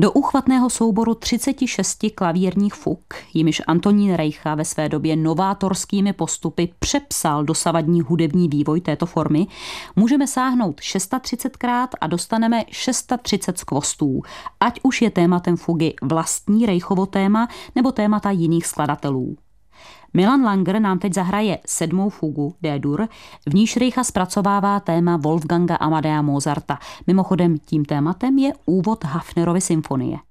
Do úchvatného souboru 36 klavírních fug, jimiž Antonín Rejcha ve své době novátorskými postupy přepsal dosavadní hudební vývoj této formy, můžeme sáhnout 630krát a dostaneme 630 skvostů, ať už je tématem fugy vlastní Rejchovo téma nebo témata jiných skladatelů. Milan Langer nám teď zahraje 7. fugu D-dur, v níž Rejcha zpracovává téma Wolfganga Amadea Mozarta. Mimochodem tím tématem je úvod Hafnerovy symfonie.